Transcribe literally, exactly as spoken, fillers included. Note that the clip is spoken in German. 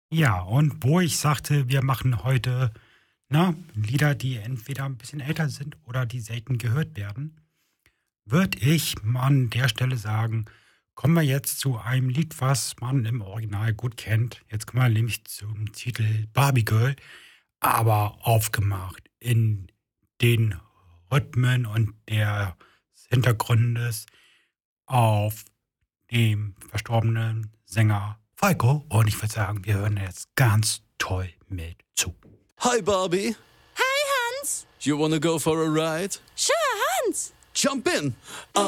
Ja, und wo ich sagte, wir machen heute, na, Lieder, die entweder ein bisschen älter sind oder die selten gehört werden, würde ich mal an der Stelle sagen, kommen wir jetzt zu einem Lied, was man im Original gut kennt. Jetzt kommen wir nämlich zum Titel Barbie Girl, aber aufgemacht in den Rhythmen und des Hintergrundes auf dem verstorbenen Sänger Falco. Und ich würde sagen, wir hören jetzt ganz toll mit zu. Hi, Barbie. Hi, Hans. You wanna go for a ride? Sure, Hans. Jump in.